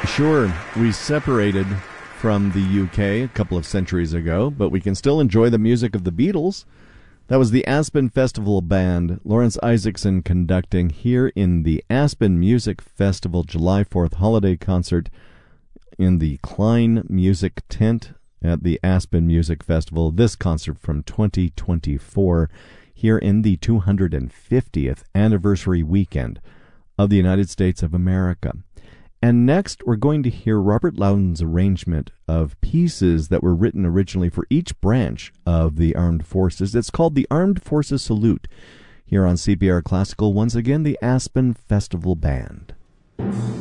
Sure, we separated from the UK a couple of centuries ago, but we can still enjoy the music of the Beatles. That was the Aspen Festival Band, Lawrence Isaacson conducting here in the Aspen Music Festival July 4th holiday concert in the Klein Music Tent at the Aspen Music Festival. This concert from 2024 here in the 250th anniversary weekend of the United States of America. And next, we're going to hear Robert Loudon's arrangement of pieces that were written originally for each branch of the Armed Forces. It's called the Armed Forces Salute here on CPR Classical. Once again, the Aspen Festival Band.